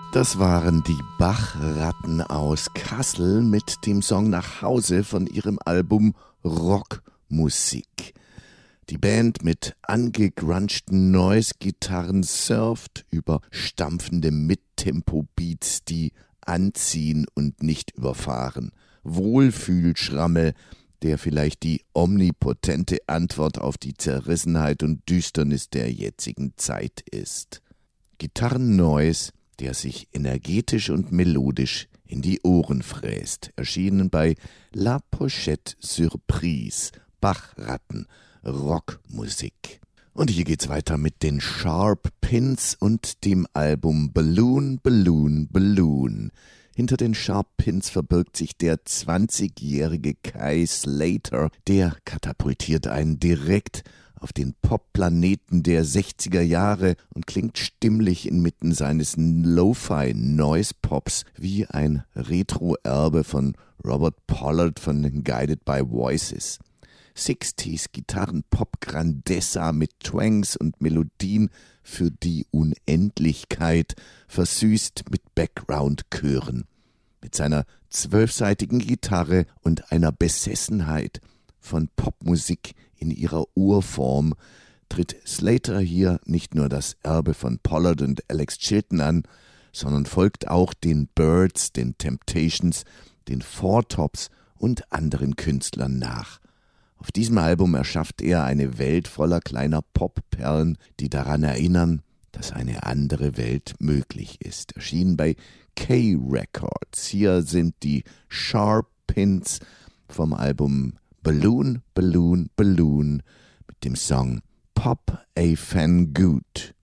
Das waren die Bachratten aus Kassel mit dem Song Nach Hause von ihrem Album Rockmusik. Die Band mit angegrunchten Noise-Gitarren surft über stampfende Mittempo-Beats, die anziehen und nicht überfahren. Wohlfühlschrammel, der vielleicht die omnipotente Antwort auf die Zerrissenheit und Düsternis der jetzigen Zeit ist. Gitarren-Noise, der sich energetisch und melodisch in die Ohren fräst, erschienen bei La Pochette Surprise, Bachratten, Rockmusik. Und hier geht's weiter mit den Sharp Pins und dem Album Balloon, Balloon, Balloon. Hinter den Sharp Pins verbirgt sich der 20-jährige Kai Slater, der katapultiert einen direkt auf den Pop-Planeten der 60er Jahre und klingt stimmlich inmitten seines Lo-Fi-Noise-Pops wie ein Retro-Erbe von Robert Pollard von den Guided by Voices. 60s Gitarren-Pop-Grandezza mit Twangs und Melodien für die Unendlichkeit, versüßt mit Background-Chören. Mit seiner 12-seitigen Gitarre und einer Besessenheit von Popmusik in ihrer Urform tritt Slater hier nicht nur das Erbe von Pollard und Alex Chilton an, sondern folgt auch den Byrds, den Temptations, den Four Tops und anderen Künstlern nach. Auf diesem Album erschafft er eine Welt voller kleiner Popperlen, die daran erinnern, dass eine andere Welt möglich ist. Erschienen bei K-Records. Hier sind die Sharp Pins vom Album Balloon, Balloon, Balloon mit dem Song Pop a Fan Good.